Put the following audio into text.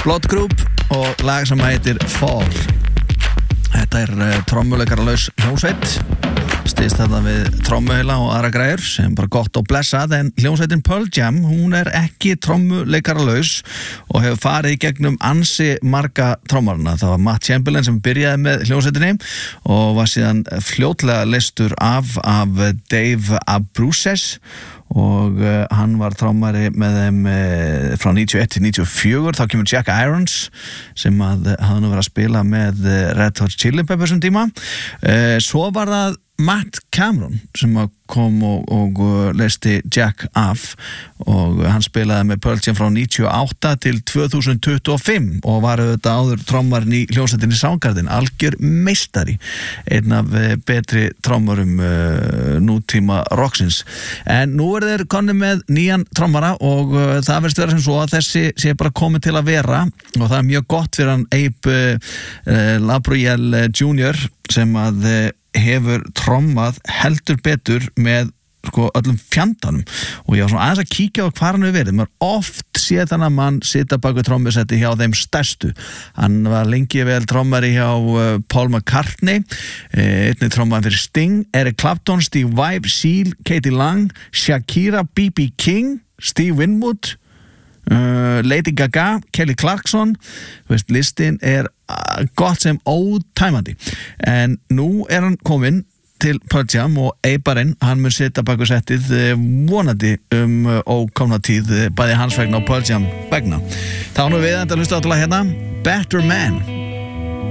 Blood Group og lag sem heitir Fall. Þetta trommuleikaralaus hljómsveit, stýst þetta við trommuheila og aðra græjur sem bara gott og blessað, en hljómsveitin Pearl Jam, hún ekki trommuleikaralaus og hefur farið í gegnum ansi marga trommarana. Það var Matt Chamberlain sem byrjaði með hljómsveitinni og var síðan fljótlega leystur af Dave Abruzzes og hann var trommari með þeim frá 91 til 94. Þá kemur Jack Irons sem hafði nú verið að spila með Red Hot Chili Peppers tíma. Svo var það Matt Cameron sem kom og leysti Jack af og hann spilaði með Pearl Jam frá 98 til 2025 og var auðvitað áður trommarinn í hljómsveitinni Soundgarden, algjör meistari, einn af betri trommarum nútíma rocksins. En nú þeir konir með nýjan trommara og það verðist vera sem svo að þessi sé bara komið til að vera og það mjög gott fyrir hann Abe Laboriel Jr. sem hefur trommað heldur betur með öllum fjandanum og ég var svona aðeins að kíkja á hvað hann hefur verið. Maður oft séð þannig mann sita bak við trommusetti hjá þeim stærstu. Hann var lengi vel trommari hjá Paul McCartney, einnig trommaði fyrir Sting, Eric Clapton, Steve Vai, Seal, Katie Lang, Shakira, B.B. King, Steve Winwood, Lady Gaga, Kelly Clarkson. Listin gott sem ótæmandi, en nú hann kominn til Pearl Jam og Eibarinn, hann mun sitja bak við settið vonandi ókomna tíð, bæði hans vegna og Pearl Jam vegna. Þá nú við enda að hlusta á þetta lag hérna, Better Man.